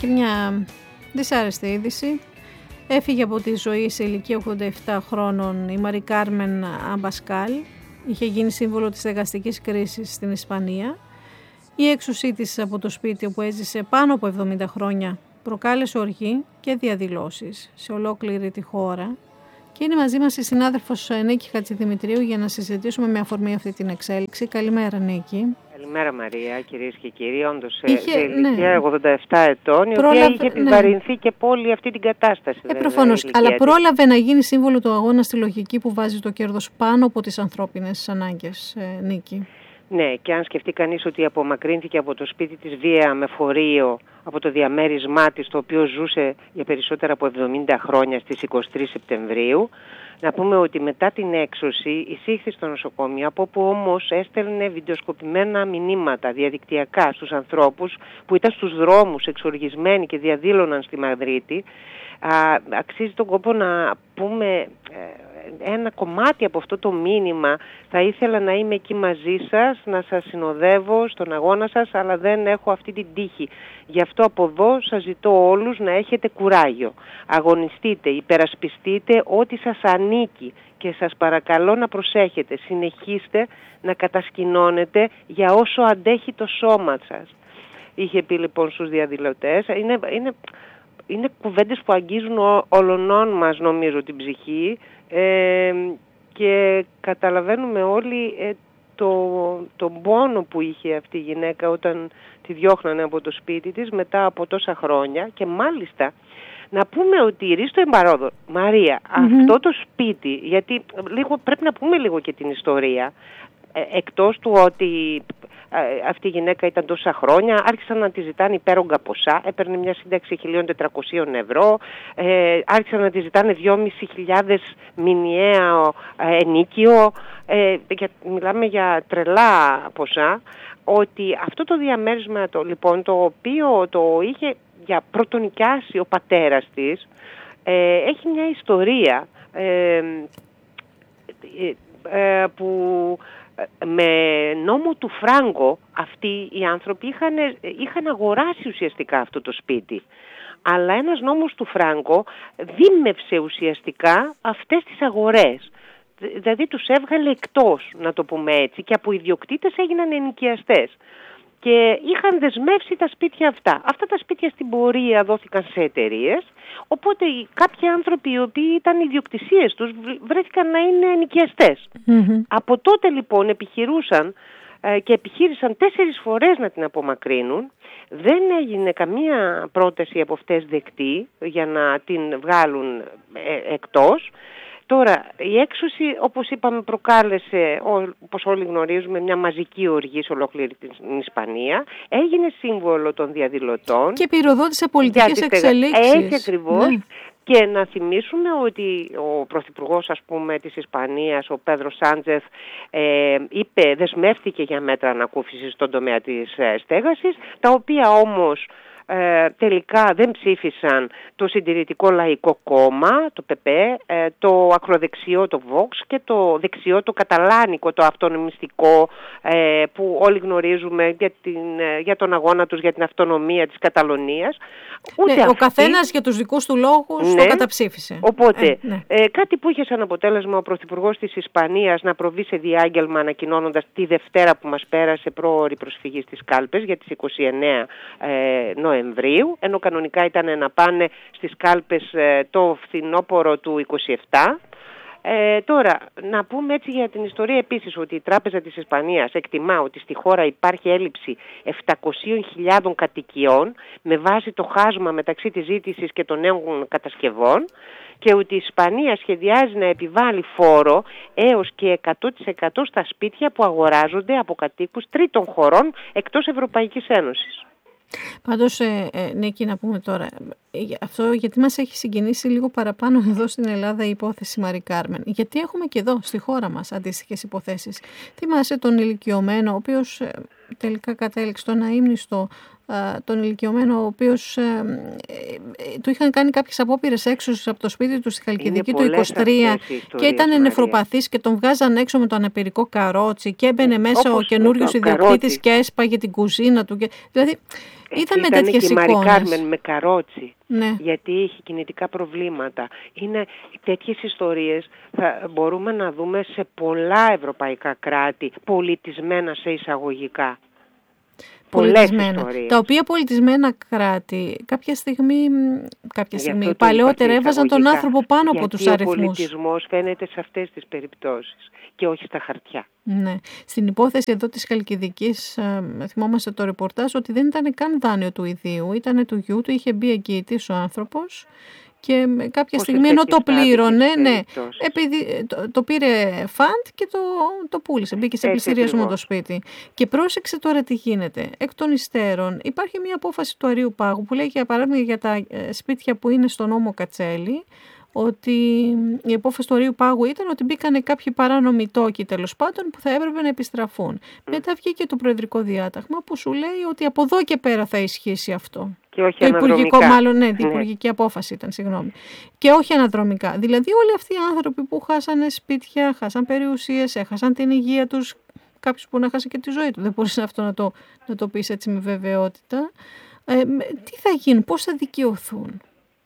και μια δυσάρεστη είδηση. Έφυγε από τη ζωή σε ηλικία 87 χρόνων η Μαρή Κάρμεν Αμπασκάλ. Είχε γίνει σύμβολο της στεγαστικής κρίσης στην Ισπανία. Η έξουσή της από το σπίτι όπου έζησε πάνω από 70 χρόνια προκάλεσε οργή και διαδηλώσεις σε ολόκληρη τη χώρα. Και είναι μαζί μας η συνάδελφος Νίκη Χατζηδημητρίου για να συζητήσουμε με αφορμή αυτή την εξέλιξη. Καλημέρα, Νίκη. Καλημέρα, Μαρία, κυρίες και κύριοι. Όντως, σε ηλικία 87 ετών, η οποία είχε επιβαρυνθεί και πόλη αυτή την κατάσταση. Προφανώς, αλλά πρόλαβε να γίνει σύμβολο του αγώνα στη λογική που βάζει το κέρδος πάνω από τις ανθρώπινες ανάγκες, Νίκη. Ναι, και αν σκεφτεί κανείς ότι απομακρύνθηκε από το σπίτι της βία με φορείο, από το διαμέρισμά της, το οποίο ζούσε για περισσότερα από 70 χρόνια στις 23 Σεπτεμβρίου, να πούμε ότι μετά την έξωση εισήχθη στο νοσοκομείο, από όπου όμως έστελνε βιντεοσκοπημένα μηνύματα διαδικτυακά στους ανθρώπους που ήταν στους δρόμους εξοργισμένοι και διαδήλωναν στη Μαδρίτη. Αξίζει τον κόπο να πούμε ένα κομμάτι από αυτό το μήνυμα. Θα ήθελα να είμαι εκεί μαζί σας, να σας συνοδεύω στον αγώνα σας, αλλά δεν έχω αυτή την τύχη. Γι' αυτό από εδώ σας ζητώ όλους να έχετε κουράγιο. Αγωνιστείτε, υπερασπιστείτε ό,τι σας ανήκει και σας παρακαλώ να προσέχετε. Συνεχίστε να κατασκηνώνετε για όσο αντέχει το σώμα σας. Είχε πει λοιπόν στους διαδηλωτές. Είναι κουβέντες που αγγίζουν όλων μας, νομίζω, την ψυχή, και καταλαβαίνουμε όλοι τον πόνο που είχε αυτή η γυναίκα όταν τη διώχνανε από το σπίτι της μετά από τόσα χρόνια. Και μάλιστα να πούμε ότι ρίστο εμπαρόδο, Μαρία, αυτό το σπίτι, γιατί πρέπει να πούμε λίγο και την ιστορία, εκτός του ότι αυτή η γυναίκα ήταν τόσα χρόνια, άρχισαν να τη ζητάνε υπέρογκα ποσά, έπαιρνε μια σύνταξη 1.400 ευρώ, άρχισαν να τη ζητάνε 2.500 μηνιαίο ενίκιο, μιλάμε για τρελά ποσά, ότι αυτό το διαμέρισμα λοιπόν, το οποίο το είχε για πρωτονοικιάσει ο πατέρας της, έχει μια ιστορία που με νόμο του Φράγκο αυτοί οι άνθρωποι είχαν αγοράσει ουσιαστικά αυτό το σπίτι. Αλλά ένας νόμος του Φράγκο δίμευσε ουσιαστικά αυτές τις αγορές. Δηλαδή τους έβγαλε εκτός, να το πούμε έτσι, και από ιδιοκτήτες έγιναν ενοικιαστές. Και είχαν δεσμεύσει τα σπίτια αυτά. Αυτά τα σπίτια στην πορεία δόθηκαν σε εταιρείες, οπότε κάποιοι άνθρωποι οι οποίοι ήταν ιδιοκτησίες τους βρέθηκαν να είναι ενοικιαστές. Από τότε λοιπόν επιχειρούσαν και επιχείρησαν 4 φορές να την απομακρύνουν. Δεν έγινε καμία πρόταση από αυτές δεκτή για να την βγάλουν εκτός. Τώρα, η έξωση, όπως είπαμε, προκάλεσε, όπως όλοι γνωρίζουμε, μια μαζική οργή σε ολόκληρη την Ισπανία. Έγινε σύμβολο των διαδηλωτών. Και πυροδότησε πολιτικές εξελίξεις. Έτσι ακριβώς. Ναι. Και να θυμίσουμε ότι ο πρωθυπουργός, ας πούμε, της Ισπανίας, ο Πέδρο Σάντζεθ, δεσμεύτηκε για μέτρα ανακούφισης στον τομέα της στέγασης, τα οποία όμως τελικά δεν ψήφισαν το Συντηρητικό Λαϊκό Κόμμα, το ΠΠ, το ακροδεξιό, το Vox, και το δεξιό, το Καταλάνικο, το αυτονομιστικό, που όλοι γνωρίζουμε για τον αγώνα τους για την αυτονομία της Καταλωνίας. Ο καθένας για τους δικούς του λόγους το καταψήφισε. Οπότε, κάτι που είχε σαν αποτέλεσμα ο Πρωθυπουργός της Ισπανίας να προβεί σε διάγγελμα, ανακοινώνοντας τη Δευτέρα που μας πέρασε πρόωρη προσφυγή στις κάλπες για τις 29 Νοεμβρίου, ενώ κανονικά ήταν να πάνε στις κάλπες το φθινόπωρο του 27. Τώρα, να πούμε έτσι για την ιστορία επίσης ότι η Τράπεζα της Ισπανίας εκτιμά ότι στη χώρα υπάρχει έλλειψη 700.000 κατοικιών με βάση το χάσμα μεταξύ της ζήτησης και των νέων κατασκευών, και ότι η Ισπανία σχεδιάζει να επιβάλλει φόρο έως και 100% στα σπίτια που αγοράζονται από κατοίκους τρίτων χωρών εκτός Ευρωπαϊκής Ένωσης. Πάντως, Νίκη, να πούμε τώρα, αυτό γιατί μας έχει συγκινήσει λίγο παραπάνω εδώ στην Ελλάδα η υπόθεση Μαρή Κάρμεν. Γιατί έχουμε και εδώ στη χώρα μας αντίστοιχες υποθέσεις. Θυμάσαι τον ηλικιωμένο, ο οποίος τελικά κατέληξε στον αείμνηστο τον ηλικιωμένο, ο οποίος του είχαν κάνει κάποιες απόπειρες έξω από το σπίτι του στη Χαλκιδική του 23 και ήταν νεφροπαθής και τον βγάζαν έξω με το αναπηρικό καρότσι και έμπαινε μέσα ο καινούριος ιδιοκτήτης και έσπαγε την κουζίνα του. Δηλαδή είδαμε τέτοιες εικόνες. Ήταν και η Μαρή Κάρμεν με καρότσι, ναι. Γιατί είχε κινητικά προβλήματα. Είναι τέτοιες ιστορίες θα μπορούμε να δούμε σε πολλά ευρωπαϊκά κράτη, πολιτισμένα σε εισαγωγικά. Πολιτισμένα. Τα οποία πολιτισμένα κράτη κάποια στιγμή παλαιότερα έβαζαν τον άνθρωπο πάνω από τους αριθμούς. Ο πολιτισμός φαίνεται σε αυτές τις περιπτώσεις και όχι στα χαρτιά. Ναι. Στην υπόθεση εδώ της Χαλκιδικής θυμόμαστε το ρεπορτάζ ότι δεν ήταν καν δάνειο του ιδίου, ήταν του γιού του, είχε μπει εγγυητής ο άνθρωπος. Και κάποια στιγμή ενώ το πλήρωνε, επειδή το πήρε φαντ και το πούλησε, μπήκε σε πληστηριασμό το σπίτι. Και πρόσεξε τώρα τι γίνεται. Εκ των υστέρων υπάρχει μια απόφαση του Αρείου Πάγου που λέει για παράδειγμα για τα σπίτια που είναι στον νόμο Κατσέλη, ότι η απόφαση του Αρείου Πάγου ήταν ότι μπήκανε κάποιοι παράνομοι τόκοι τέλος πάντων που θα έπρεπε να επιστραφούν. Μετά βγήκε το προεδρικό διάταγμα που σου λέει ότι από εδώ και πέρα θα ισχύσει αυτό. Και όχι το αναδρομικά. Η υπουργική απόφαση ήταν, συγγνώμη. Και όχι αναδρομικά. Δηλαδή όλοι αυτοί οι άνθρωποι που χάσανε σπίτια, χάσαν περιουσίες, έχασαν την υγεία τους, κάποιος που να χάσει και τη ζωή του. Δεν μπορείς αυτό να το πεις έτσι με βεβαιότητα. Τι θα γίνουν, πώς θα δικαιωθούν.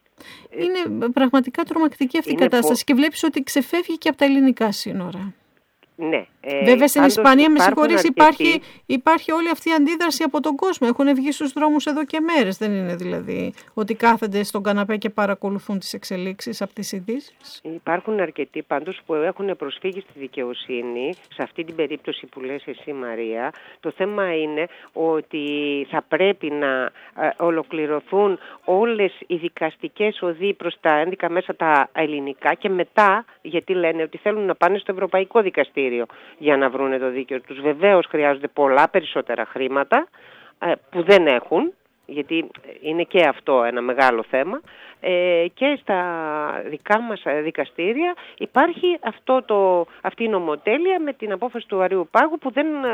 Είναι πραγματικά τρομακτική αυτή η κατάσταση και βλέπεις ότι ξεφεύγει και από τα ελληνικά σύνορα. Ναι. Βέβαια στην Ισπανία, με συγχωρείς, υπάρχει όλη αυτή η αντίδραση από τον κόσμο. Έχουν βγει στους δρόμους εδώ και μέρες. Δεν είναι δηλαδή ότι κάθονται στον καναπέ και παρακολουθούν τις εξελίξεις από τις ειδήσεις. Υπάρχουν αρκετοί πάντως που έχουν προσφύγει στη δικαιοσύνη. Σε αυτή την περίπτωση που λες εσύ, Μαρία, το θέμα είναι ότι θα πρέπει να ολοκληρωθούν όλες οι δικαστικές οδοί προς τα ένδικα μέσα τα ελληνικά και μετά, γιατί λένε ότι θέλουν να πάνε στο Ευρωπαϊκό Δικαστήριο για να βρούνε το δίκαιο τους. Βεβαίως χρειάζονται πολλά περισσότερα χρήματα που δεν έχουν, γιατί είναι και αυτό ένα μεγάλο θέμα, και στα δικά μας δικαστήρια υπάρχει αυτή η νομοτέλεια με την απόφαση του Αρείου Πάγου που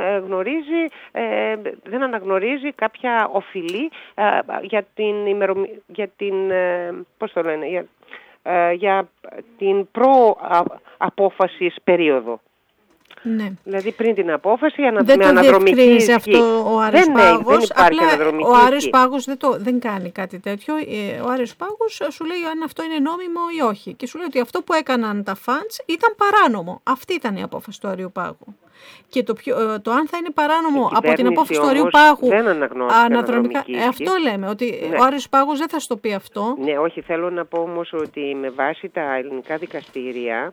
δεν αναγνωρίζει κάποια οφειλή για την προαπόφασης περίοδο. Ναι. Δηλαδή πριν την απόφαση δεν το διευκρίνησε αυτό ο Άρης Πάγος. Ο Άρης Πάγος δεν κάνει κάτι τέτοιο. Ο Άρης Πάγος σου λέει αν αυτό είναι νόμιμο ή όχι. Και σου λέει ότι αυτό που έκαναν τα φαντς ήταν παράνομο. Αυτή ήταν η απόφαση του Αρείου Πάγου. Και το αν θα είναι παράνομο από την απόφαση του Αρείου Πάγου αναδρομικά. Αυτό λέμε, ότι ο Άρης Πάγος δεν θα στο πει αυτό. Ναι, όχι, θέλω να πω όμως ότι με βάση τα ελληνικά δικαστήρια,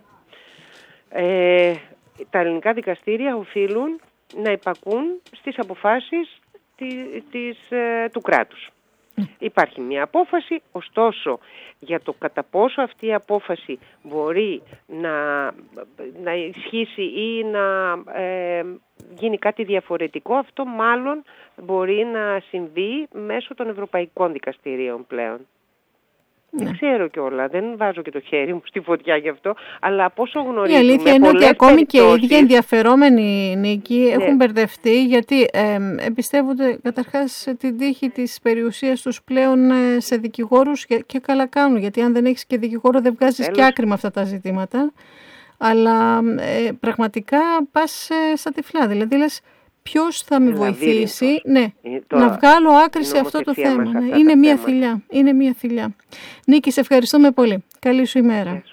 τα ελληνικά δικαστήρια οφείλουν να υπακούν στις αποφάσεις του κράτους. Υπάρχει μια απόφαση, ωστόσο για το κατά πόσο αυτή η απόφαση μπορεί να ισχύσει ή να γίνει κάτι διαφορετικό, αυτό μάλλον μπορεί να συμβεί μέσω των ευρωπαϊκών δικαστηρίων πλέον. Ναι. Δεν ξέρω κιόλα, δεν βάζω και το χέρι μου στη φωτιά γι' αυτό, αλλά από όσο γνωρίζουμε. Η αλήθεια είναι ότι ακόμη και οι ίδιοι ενδιαφερόμενοι, Νίκη, έχουν μπερδευτεί, γιατί εμπιστεύονται καταρχάς την τύχη της περιουσίας τους πλέον σε δικηγόρους και καλά κάνουν, γιατί αν δεν έχεις και δικηγόρο δεν βγάζεις και άκρη με αυτά τα ζητήματα. Αλλά πραγματικά πας στα τυφλά, δηλαδή λες ποιος θα με βοηθήσει να βγάλω άκρη σε αυτό το θέμα. Είναι μια θηλιά. Νίκη, σε ευχαριστούμε πολύ. Καλή σου ημέρα.